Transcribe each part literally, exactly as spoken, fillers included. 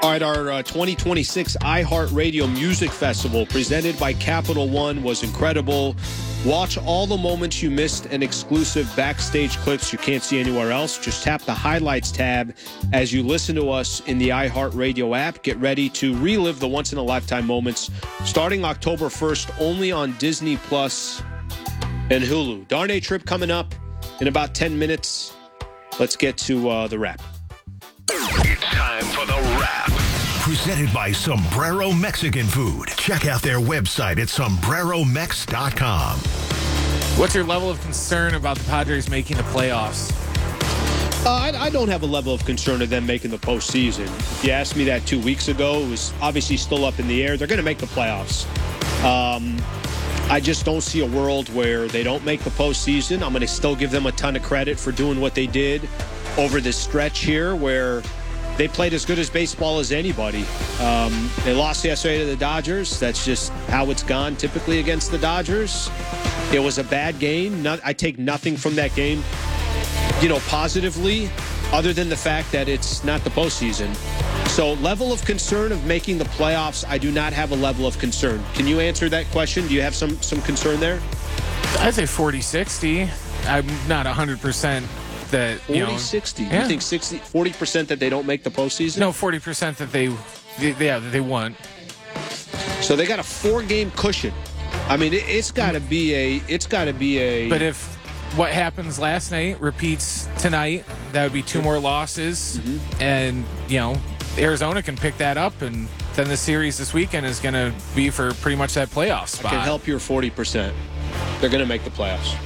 All right, our uh, twenty twenty-six iHeartRadio Music Festival presented by Capital One was incredible. Watch all the moments you missed and exclusive backstage clips you can't see anywhere else. Just tap the highlights tab as you listen to us in the iHeartRadio app. Get ready to relive the once-in-a-lifetime moments starting October first only on Disney Plus and Hulu. Darnay Trip coming up in about ten minutes. Let's get to uh, the wrap. It's time for the wrap. Presented by Sombrero Mexican Food. Check out their website at sombrero mex dot com. What's your level of concern about the Padres making the playoffs? Uh, I, I don't have a level of concern of them making the postseason. If you asked me that two weeks ago, it was obviously still up in the air. They're going to make the playoffs. Um, I just don't see a world where they don't make the postseason. I'm going to still give them a ton of credit for doing what they did over this stretch here where they played as good as baseball as anybody. Um, they lost yesterday to the Dodgers. That's just how it's gone typically against the Dodgers. It was a bad game. Not, I take nothing from that game, you know, positively, other than the fact that it's not the postseason. So level of concern of making the playoffs, I do not have a level of concern. Can you answer that question? Do you have some, some concern there? I'd say forty sixty. I'm not one hundred percent that, you know. forty sixty. Yeah. You think sixty, forty percent that they don't make the postseason? No, forty percent that they, they yeah, that they want. So they got a four-game cushion. I mean, it, it's got to be a, it's got to be a. But if what happens last night repeats tonight, that would be two more losses. Mm-hmm. And, you know, Arizona can pick that up, and then the series this weekend is going to be for pretty much that playoff spot. I can help your forty percent. They're going to make the playoffs.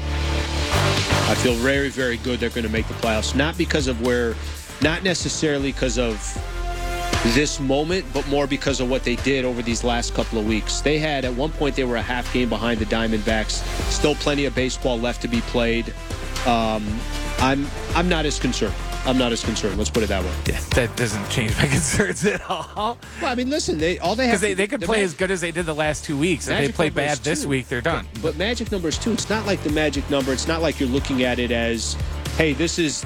I feel very, very good they're going to make the playoffs. Not because of where, not necessarily because of this moment, but more because of what they did over these last couple of weeks. They had, at one point, they were a half game behind the Diamondbacks. Still plenty of baseball left to be played. Um, I'm, I'm not as concerned. I'm not as concerned. Let's put it that way. Yeah, that doesn't change my concerns at all. Well, I mean, listen, they all they have because they, they could the play Mag- as good as they did the last two weeks. If they Magic play number bad is this two. week, they're done. But, but magic numbers too. It's not like the magic number. It's not like you're looking at it as, hey, this is